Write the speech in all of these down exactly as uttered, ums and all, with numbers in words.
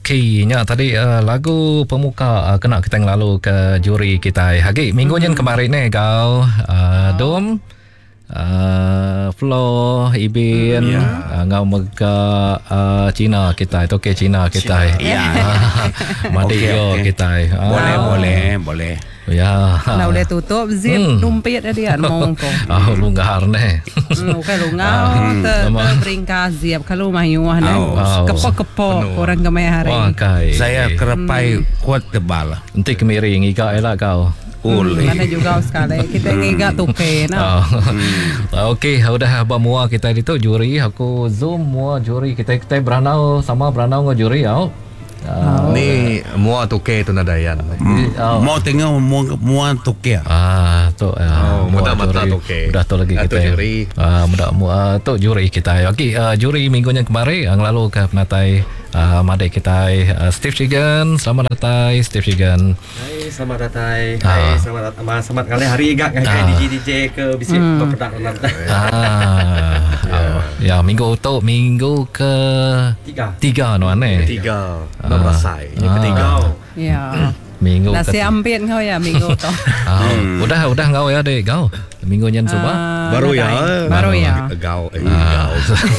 Okey, nya tadi uh, lagu pemuka uh, kena kita lalu ke juri kita. Hagi minggu mm-hmm. kemarin ni kau uh, Dom uh, Flo Ibin mm, yeah. uh, ngau mega uh, Cina kita. Itu okey Cina kita. Ya. Mari go kita. Boleh boleh boleh. Ya. Nah udah tutup zip hmm. numpit dia mongko. Ah lunggar ne. Hmm kalau lunggar ter beringkas zip kalau mayuah ne. Kepok-kepok orang kemai hari. Saya kerepai kuat tebal. Nanti kemiring iga elak kau. Boleh. Mana juga sekali kita ngiga tuke nah. Okey, udah bamua kita itu juri aku zoom mua juri kita kita beranau sama beranau ngau juri au. Oh. Ni mua tuke tu nadayan. Hmm. Oh. Mau tengok mua mua tuke. Ah, tu uh, oh, muda mata tuke. Udah tu lagi kita. Juri. Ah, muda mua tu juri kita. Okey, uh, juri minggunya kemarin yang lalu ke penatai uh, madai kita uh, Steve Shigan. Selamat datang Steve Shigan. Hai, selamat datang. Hai, selamat datang. Selamat kali hari gak kayak D J D J ke bisik hmm. berpedak nanti. Ah. Oh. Ya, minggu tu minggu ke tiga. Tiga no ane. Tiga. Selesai. Yang ketiga. Ya. Minggu nasi ampit kau ya minggu tu. Oh, udah udah kau ya dek kau. Minggu nyen suba. Baru ya. Baru ya. Kau eh kau.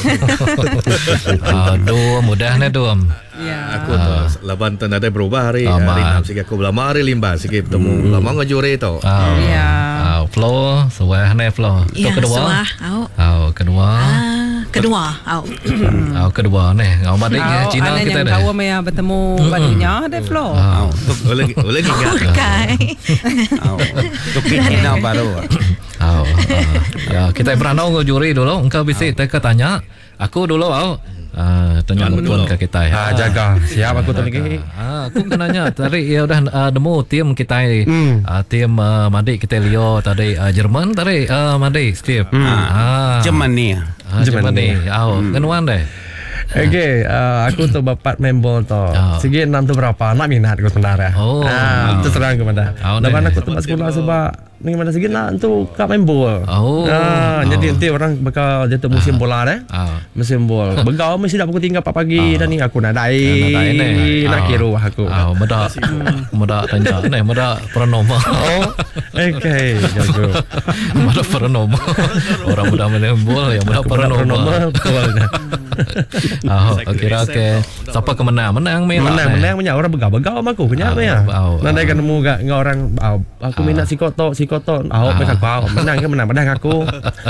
Aduh, mudahnya dom. Ya. Aku tu laban tu ada berubah hari. Hari enam sikit aku lama hari limba sikit bertemu lama ngajuri tu. Ya. Flow, suah ne flow. Tu kedua. Oh, kedua. Kedua, au. Au kedua ni. Ngau madik Cina kita dah. Kau maya bertemu badunya ada flow. Au, tu lagi lagi enggak. Okey. Au. Tu Cina baru. Au. Ya, kita beranau ke juri dulu. Engkau bisa teka tanya. Aku dulu au. Ah, tanya betul ke kita. Ah, jaga. Siap aku tu lagi. Ah, aku kenanya tadi ya udah uh, demo tim kita mm. uh, tim uh, madik kita Leo tadi uh, Jerman tadi uh, madik Steve. Mm. Ah, Jerman ni. Ah, Jerman ni. Au, mm. kenuan deh. Okey, uh, aku tu bapak member tu. Oh. Segi enam tu berapa? Nak minat aku sebenarnya. Oh. Ah, oh. Tu serang kepada. Oh, lepas aku tu sekolah sebab ni mana segi nak tu kak member. Oh. Ah, oh. Jadi nanti orang bakal jatuh musim bola deh. Oh. Musim bola. Begau mesti dah pukul tinggal empat pagi oh. Dan ni aku nak dai. Nak kira aku. Oh, muda. Muda tanya ni, muda pranoma. Oh. Okey, jago. Muda pranoma. Orang muda main bola yang muda pranoma. Betul. Oh, kira ke siapa kemenang menang menang menang menang punya orang begau-begau sama aku punya apa ya nanti kan nemu gak ngau orang aku minat si koto si koto aku mereka kau menang ke menang menang aku.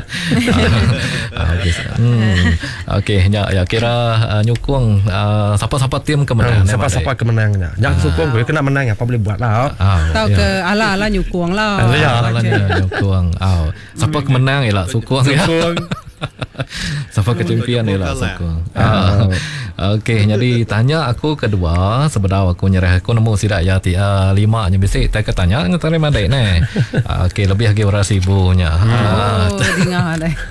Okey ya ya kira nyukung siapa-siapa tim kemenang siapa-siapa kemenangnya jangan sukung gue kena menang apa boleh buat lah tahu ke ala-ala nyukung lah ala nyukung siapa kemenang ialah sukung ya. Sampai ke champion ni lah sokong. Uh, Okey, jadi tanya aku kedua sebenarnya aku nyerah aku nemu sidak ya ti uh, lima nya bisik tak tanya ngetare mandai ne. Uh, Okey, lebih lagi orang sibunya. Oh, dengar deh.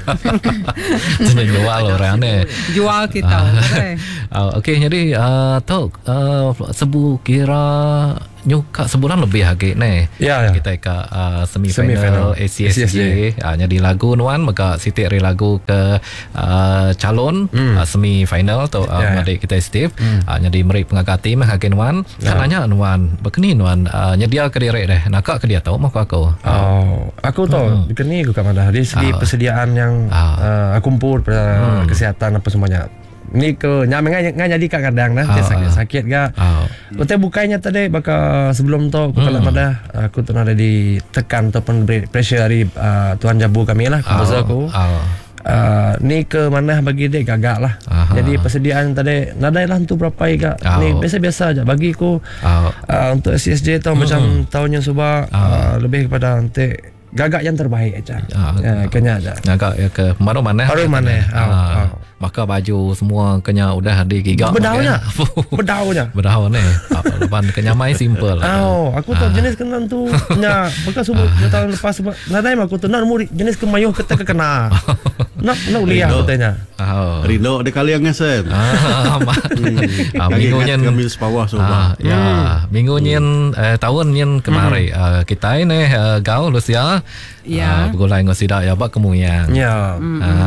Jadi jual orang ne. Jual kita. Uh, Okey, jadi uh, tu uh, sebu kira nyuka sebulan lebih lagi ne. Ya, ya. Kita ke uh, semifinal A C S J hanya di lagu nuan maka Siti ri lagu ke uh, calon hmm. uh, semifinal tu uh, ya, ya. Kita Steve hmm. uh, jadi meri pengagati mah hakin nuan ya. Katanya nuan bekeni nuan uh, nyedia ke diri deh nakak ke dia tahu mah aku. Oh, aku tahu bekeni aku kat dari segi oh. Persediaan yang oh. uh, kumpul uh, hmm. kesihatan apa semuanya. Ni ke nyameng ngan jadi kadang dah oh, sakit sakit ga. Oh. Betul bukainya tadi bakal sebelum tu aku kalau ada aku tu ada ditekan ataupun pressure dari uh, tuan jabu kami lah bos oh, aku. Oh. Uh, ni ke mana bagi dia gagak lah. Aha. Jadi persediaan tadi nadai lah tu berapa gak. Oh. Ni biasa-biasa aja bagi aku. Oh. Uh, untuk C S J tu hmm. macam tahun yang suba oh. uh, lebih kepada nanti gagak yang terbaik aja. Ah, ya, kena aja. Gagak ya ke mana mana. Baru mana. Ah, ah. Maka baju semua kena udah di gigak. Bedaunya. Bedaunya. Bedau ni. Lepas kena main simple. Oh, aku tahu ah. jenis kena tu nya bekas subuh ah. tahun lepas nadai aku tu nak jenis kemayuh kita kena. Nak nak lihat katanya. Oh. Rino ada kali yang ngesen. Ah, minggu nyen kami sepawah soba. Ya, minggu nyen tahun nyen kemarin kita ini gaul Lucia. Ya. Begulai ngosida ya bak kemuyan. Ya.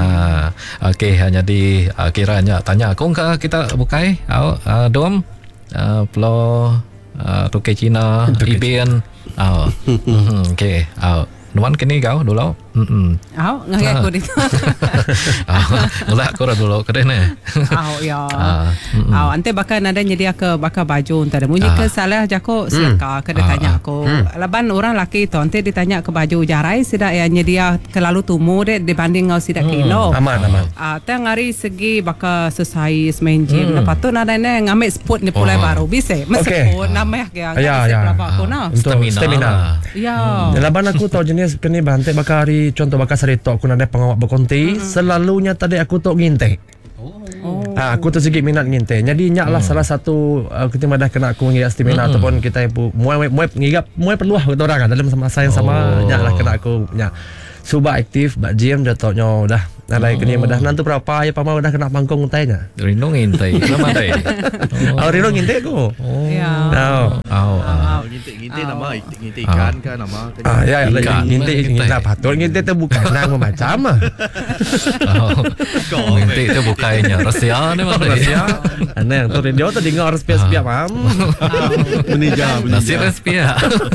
Ah, okey hanya di kiranya tanya aku ke kita bukai au dom uh, Flo uh, Tukar Cina Ibin oh. mm-hmm. Okay oh. Nuan kini kau dulu. Hmm. Au, ngai aku di. Au, ulah aku dah dulu keren eh. Au ya. Au, ante bakal nada nyedia ke bakal baju ante ada. Munyi ke salah jako siaka ke dia tanya aku. Laban orang laki tu ante ditanya ke baju jarai sida ya nyedia kelalu tumu de dibanding ngau sida kilo. Aman aman. Ah, tang hari segi bakal sesai main gym. Lepas tu nada ne ngambil sport ni pulai baru bisa. Meskipun nama ya. Ya ya. Aku na. Stamina. Stamina. Ya. Laban aku tahu jenis kini bantai bakal hari contoh bakal sari tok aku ada pengawak berkonti mm-hmm. selalunya tadi aku tok nginte. Oh. Ha, aku tu sikit minat nginte. Jadi nyak lah mm. salah satu uh, kita dah kena aku ngigap stamina mm-hmm. ataupun kita pu muai muai ngigap muai perlu lah kita orang kan dalam masa yang sama oh. nyak lah kena aku nyak suba aktif bak gym jatuhnya dah. Nalai kini dah nanti berapa ya pama dah kena pangkong tanya. Rindu nginte. Lama dai. Oh rindu nginte ko. Oh. Ya. Oh. Oh. Nginte nginte nama nginte ikan kan nama. Ah ya nginte nginte patut nginte tu bukan nang macam ah. Oh. Nginte tu bukannya Rusia ni mana Rusia. Ana yang tu dia tu dengar spesial mam. Menija nasi spesial.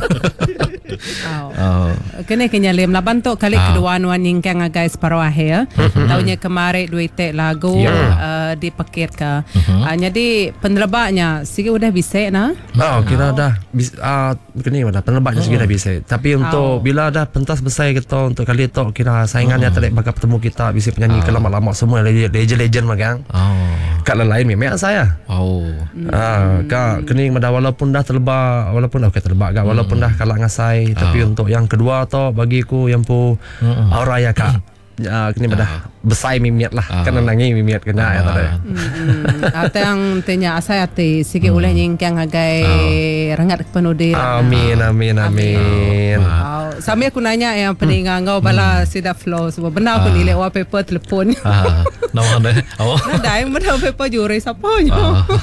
Oh. Kena kena lem laban tu kali kedua nuan ningkang guys paruh akhir. Tahunnya kemarin duit tek lagu yeah. uh, dipakir ke. Uh-huh. Uh, jadi penelabaknya sikit udah bisa nah. Oh, kira oh. dah bis, uh, kini dah penelabaknya oh. sikit dah bisa. Tapi untuk oh. bila dah pentas besar kita untuk kali tu kira saingannya oh. tadi bakal bertemu kita bisa penyanyi oh. ke lama-lama semua legend-legend magang. Oh. Kat lain memang saya. Oh. Ah, kak kini dah walaupun dah terlebak walaupun dah okay, terlebak gak walaupun dah kalak ngasai oh. tapi untuk yang kedua tu bagiku yang pu uh-huh. aura ya kak. Ya, kini dah uh. besar mimiat lah. Uh. Kena nangi mimiat kena uh. ya tadi. Hmm. Atau yang tanya saya ati sikit hmm. uleh nyingkang agai uh. rengat penudir. Amin amin amin. Uh. Sampai aku nanya yang peningang ngau bala sida flow sebab benar aku nilai wallpaper telefon. Ah. Nama dah. Oh. Nah, dah benar wallpaper juri siapanya.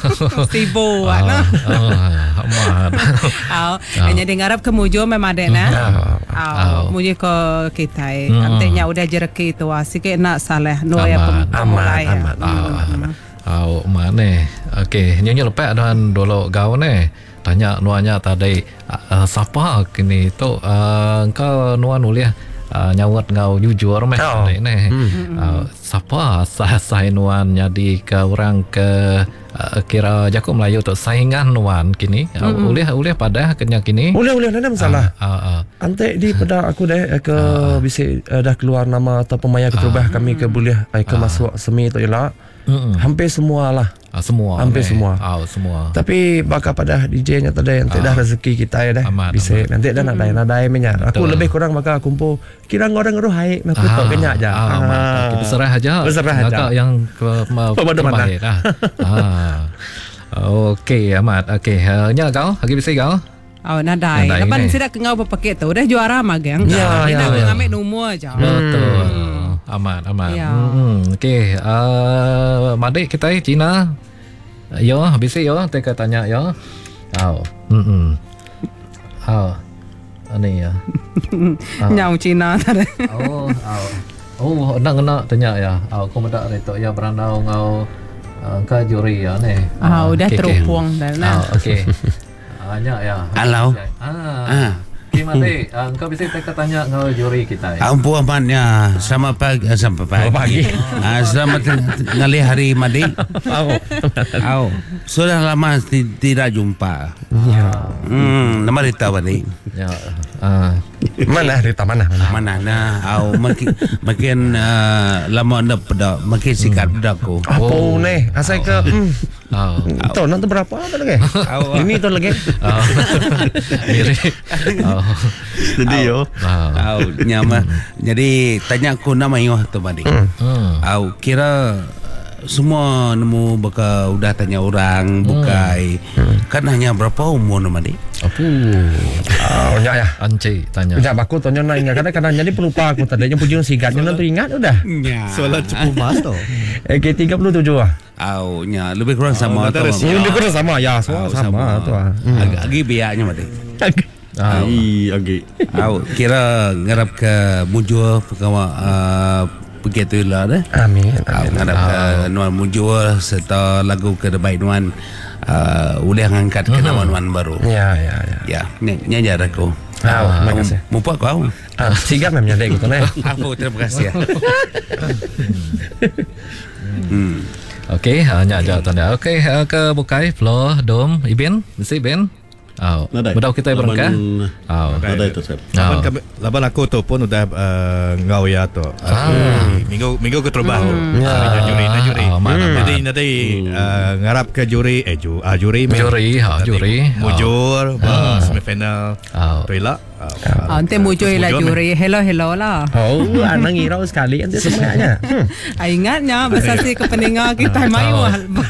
Sibo ana. Amat. Au, hanya dengar kemujo memang ada nah. Au, muji ke kita. Antenya udah jereki itu sikit nak salah no ya pemulai. Amat. Au, mana? Okey, nyonya lepas dan dulu gaul ni. Tanya nuanya tadi uh, siapa kini tu uh, kau nuan nulis uh, nyawat ngau jujur meh oh. ni hmm. uh, siapa sah sah nuan jadi ke orang ke uh, kira Jaku Melayu tu saingan nuan kini uh, hmm. ulih ulih pada kenya kini ulih ulih ada masalah uh, uh, uh. ante di pada aku dah ke uh, bisa uh, dah keluar nama atau pemaya keterubah uh, kami ke boleh uh, ke uh, masuk semi tu ialah uh, hampir semualah. Ah, semua hampir okay. semua. Oh, semua. Tapi bakal pada D J nya tadi nanti ah. dah rezeki kita ya dah. Amat, bisa amat. Nanti dah nak dai nak dai menya. Aku lebih kurang bakal kumpul kira orang roh hai aku ah. tak kenyak aja. Ah, ah. Kita serah aja. Serah aja. Kakak yang ke mahir lah. ah. Okey amat. Okey. Uh, nya kau, lagi bisa kau. Oh, nadai. Lepas sidak ngau berpaket tu dah juara magang. Ya, ya. Nak ngambil nombor aja. Betul. Amat, amat. Ya. Hmm, okey. Uh, Madik kita Cina. Yo, habis yo, teka tanya yo. Oh. Hmm. Oh. Ani ya. Nyau Cina tadi. Oh, oh. Oh, nak nak tanya ya. Oh, kau mendak retok ya berandau ngau ka juri ya ni. Ah, udah terupung dah nah. Oh, okey. Hanya ya. Halo. Ah. Ah. Gimana? Uh, kau bisa teka tanya ngau juri kita. Ya? Ampu amatnya sama pagi sampai pagi. pagi. Ah, selamat ngali hari Madi. Oh. Oh. Sudah lama tidak jumpa. Ya. Hmm, nama Rita Madi. Ya. Ah. Mana Rita mana? Mana nah. Oh, makin makin uh, lama ndak pada makin sikat dak ko. Apa ni? Asal ke Oh. Tahu nanti berapa ada lagi? Ini tu lagi. Miri. Oh. Jadi yo. Oh, nyama. Jadi tanya aku nama yo tu Madi. Oh, kira semua nemu bakal udah tanya orang bukai. Kan hanya berapa umur Madi? Apa? Oh, ya ya. Anci tanya. Ya, aku tanya nak ingat kadang-kadang jadi pelupa aku tadinya pujian sigatnya nanti ingat udah. Soalan cukup mas tu. Eh, ke tiga puluh tujuh ah. Oh, nya lebih kurang sama oh, tu. Lebih kurang sama ya, semua oh, sama, sama tu ah. Hmm. Agi biaknya Madi. Ai, agi. Au, kira ngarap ke mujur pekawa uh, begitulah dah. Amin. Amin. Ngarap ke nuan mujur serta lagu ke baik nuan uh, udah ngangkat ke nama-nama baru. Ya, ya, ya. Ya, nyanyi aku. Ah, terima kasih. Mumpuk kau. Ah, sigap memang nyadek gitu nih. Aku terima kasih ya. hmm. Okey, hanya aja tanda. Okey, ke bukai Flo, Dom, Ibin, mesti Ibin. Oh, mudah kita berangkat. Oh, ada itu Sep. Laban kami, laban aku tu pun udah uh, ngau ya tu. Uh, minggu minggu ke terubah tu. Hari juri, na juri. Jadi nanti uh, ngarap ke juri, eh ju, ah, juri, juri, ha, juri, mujur, uh, semifinal. Tu lah. Ah, ante mujur lah juri. Hello, hello lah. Oh, anak ngirau sekali ante semuanya. Ah, ingatnya besar si ke pendengar kita mayu.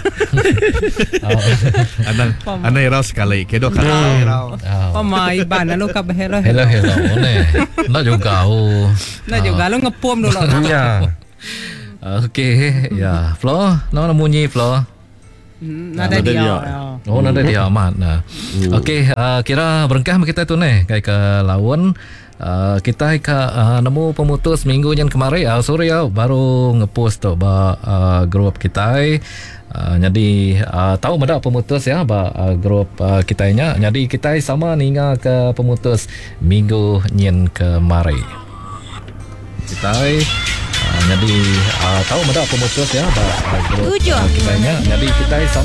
Anak anak ngirau sekali. Kedo kali. Oh my ban lalu ka hello hello hello ne nak juga oh nak juga lu ngepom dulu ya okey ya Flo no munyi Flo nada dia oh nada dia amat nah okey kira berengkah kita tu ne kai ke lawan Uh, kita ke uh, nemu pemutus minggu yang kemarin uh, sorry uh, baru ngepost tu ba uh, grup kita uh, jadi uh, tahu mada pemutus ya ba uh, grup uh, kita nya jadi kita sama ninga ke pemutus minggu yang kemarin kita uh, jadi uh, tahu mada pemutus ya ba uh, grup uh, kita nya jadi kita sama